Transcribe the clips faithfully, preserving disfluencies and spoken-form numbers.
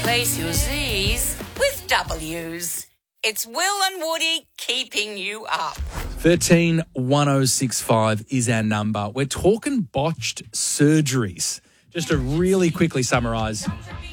Place your Z's with W's. It's Will and Woody keeping you up. thirteen one oh six five is our number. We're talking botched surgeries. Just to really quickly summarise.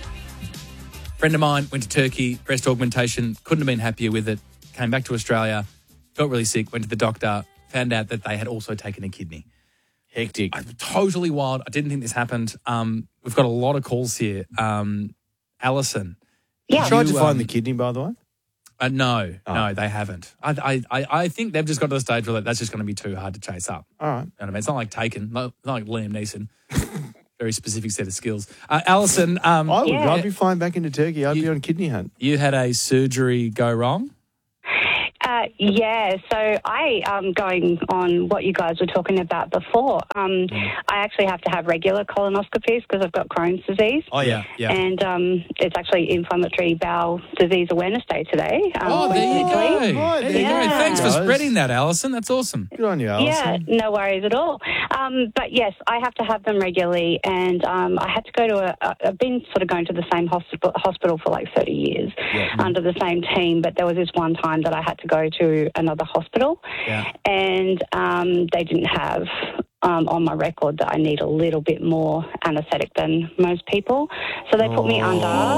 Friend of mine went to Turkey, breast augmentation, couldn't have been happier with it, came back to Australia, got really sick, went to the doctor, found out that they had also taken a kidney. Hectic. I, totally wild. I didn't think this happened. Um, we've got a lot of calls here. Um, Alison. Yeah. You tried you, to find um, the kidney, by the way? Uh, no, Oh. no, they haven't. I, I, I think they've just got to the stage where that's just going to be too hard to chase up. All right. You know what I mean? It's not like Taken, not, not like Liam Neeson. Very specific set of skills. Uh, Alison, um, I would. Yeah. I'd be flying back into Turkey. I'd You- be on kidney hunt. you had a surgery go wrong. Uh, yeah, so I, um, going on what you guys were talking about before, um, I actually have to have regular colonoscopies because I've got Crohn's disease. Oh, yeah. Yeah. And um, it's actually Inflammatory Bowel Disease Awareness Day today. Um, Oh, there you go. coincidentally. Right, There there you go. you go. Thanks for Guys. spreading that, Alison. That's awesome. Good on you, Yeah, Alison. no worries at all. Um, but yes, I have to have them regularly, and um, I had to go to a. a I've been sort of going to the same hospital hospital for like thirty years Yeah. under the same team. But there was this one time that I had to go to another hospital, Yeah. and um, they didn't have. Um, on my record that I need a little bit more anaesthetic than most people. So they put me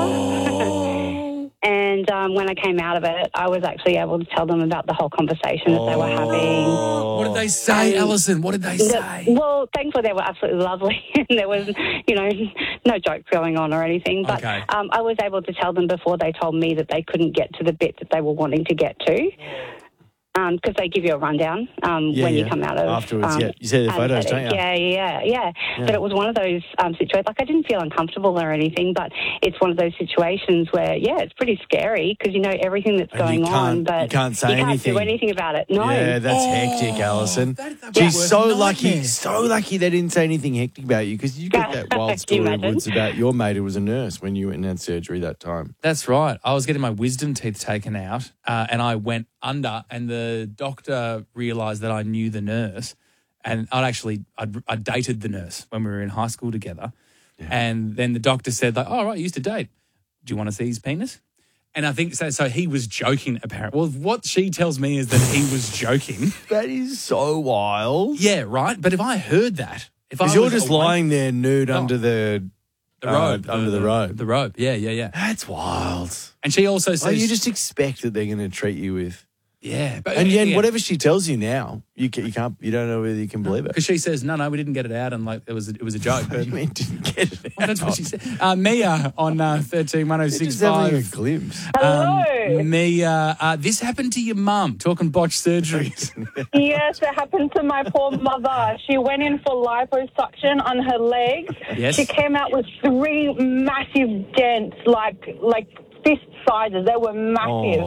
under. And um, when I came out of it, I was actually able to tell them about the whole conversation that they were having. What did they say, Um, Alison? What did they The- say? well, thankfully they were absolutely lovely, and there was, you know, no jokes going on or anything. But Okay. um, I was able to tell them before they told me that they couldn't get to the bit that they were wanting to get to. Because they give you a rundown um, Yeah, when yeah. you come out of Afterwards, um, yeah. You see the photos, anaesthetic. don't you? Yeah, yeah, yeah, yeah. But it was one of those um, situations. Like I didn't feel uncomfortable or anything, but it's one of those situations where, yeah, it's pretty scary because you know everything that's And going you on, can't- but you can't say you can't anything. do anything about it. No. Yeah, that's Oh, hectic, Alison. that- that She's was so a lucky, nightmare. so lucky they didn't say anything hectic about you because you got that wild Can you story of imagine? Woods about your mate who was a nurse when you went and had surgery that time. That's right. I was getting my wisdom teeth taken out uh, and I went under and the doctor realised that I knew the nurse and I'd actually, I'd, I dated the nurse when we were in high school together. And then the doctor said, like, oh, right, you used to date. Do you want to see his penis? And I think, so, so he was joking apparently. Well, what she tells me is that he was joking. That is so wild. Yeah, right? But if I heard that, if I Because you're was just awake- lying there nude Oh. under the, the uh, robe. under the robe. The robe, yeah, yeah, yeah. That's wild. And she also says, Oh, you just expect that they're going to treat you with. yeah. But, And yet, yeah. whatever she tells you now, you can, you can't, you don't know whether you can believe it. Because she says, no, no, we didn't get it out, and like it was, a, it was a joke. What do But you mean didn't get it? well, that's what she said. Uh, Mia on uh, thirteen one oh You're six just having a five. glimpse. Hello. Um, Mia, uh, this happened to your mum. Talking botched surgeries. Yes, it happened to my poor mother. She went in for liposuction on her legs. Yes. She came out with three massive dents, like like fist sizes. They were massive.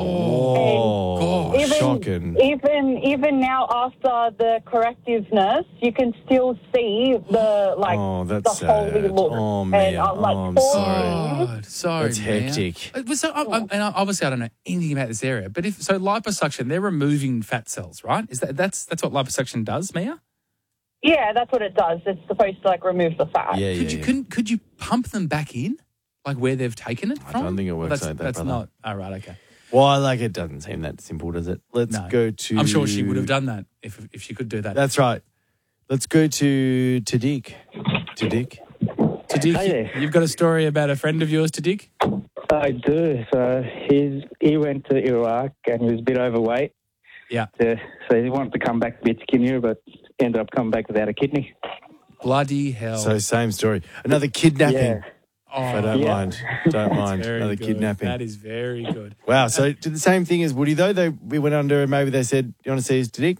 Oh, God. Even, shocking. even even now after the correctiveness, you can still see the like Oh, that's the holy sad. look. Oh, and man. I'm like, Oh, I'm poor sorry. me. God, sorry, That's Mia. hectic. Uh, but So, I, I, and obviously, I don't know anything about this area. But if so, liposuction, they're removing fat cells, right? Is that that's that's what liposuction does, Mia? Yeah, that's what it does. It's supposed to like remove the fat. Yeah, Could yeah. you couldn't could you pump them back in, like where they've taken it I from? don't think it Well, works that's, like that, That's brother. not. All right, okay. Well, like it doesn't seem that simple, does it? Let's No. go to. I'm sure she would have done that if if she could do that. That's right. Let's go to to Dick. To Dick. Tadik, Hi there. you've got a story about a friend of yours, Tadik? I do. So he's he went to Iraq and he was a bit overweight. Yeah. To, so he wanted to come back a bit skinnier, but ended up coming back without a kidney. Bloody hell. So same story. Another kidnapping. Yeah. oh, If I don't Yeah. mind. Don't mind. very Another good. kidnapping. That is very good. Wow. So did the same thing as Woody though. They we went under and maybe they said, "You want to see his Dick?"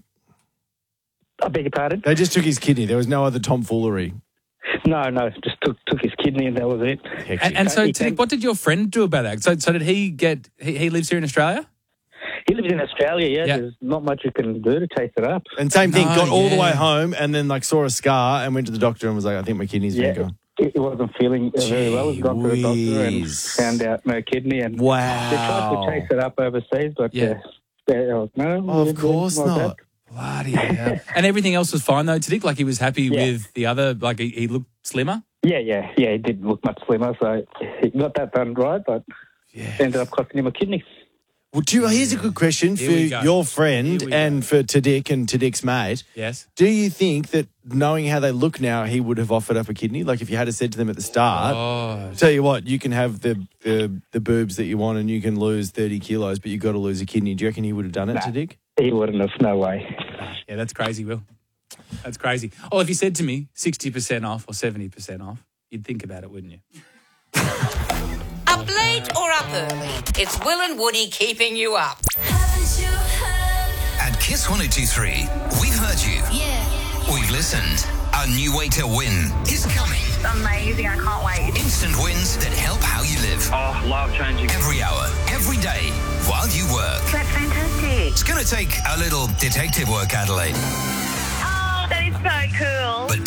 I beg your pardon? They just took his kidney. There was no other tomfoolery. No, no, just took took his kidney and that was it. Hectic. And, and so, He Tadik, can- what did your friend do about that? So, so did he get? He, he lives here in Australia. He lives in Australia, yeah. Yeah. There's not much you can do to chase it up. And same thing, No, got all the way yeah. home and then like saw a scar and went to the doctor and was like, I think my kidney's Yeah. been gone. He he wasn't feeling uh, very well. He's gone to the doctor and whiz. found out no kidney. And Wow. they tried to chase it up overseas, but Yeah. uh, they, uh, no. Oh, of it's course like not. that. Bloody hell. And everything else was fine though, Tadik? Like he was happy Yeah. with the other, like he, he looked slimmer? Yeah, yeah, yeah. He did look much slimmer, so he got that done right, but ended up costing him a kidney. Well, do you, here's a good question Here we for go. your friend Here we and go. for Tadik and Tadik's mate. Yes. Do you think that knowing how they look now, he would have offered up a kidney? Like if you had said to them at the start, Oh, tell you what, you can have the, the the boobs that you want and you can lose thirty kilos, but you've got to lose a kidney. Do you reckon he would have done it, Tadik? He wouldn't have, no way. yeah, that's crazy, Will. That's crazy. Oh, if you said to me sixty percent off or seventy percent off, you'd think about it, wouldn't you? Up late or up early, it's Will and Woody keeping you up. At Kiss one oh two three, we've heard you. Yeah. We've listened. A new way to win is coming. Amazing, I can't wait. Instant wins that help how you live. Oh, life changing. Every hour, every day, while you work. That's fantastic. It's going to take a little detective work, Adelaide. Oh, that is so cool. But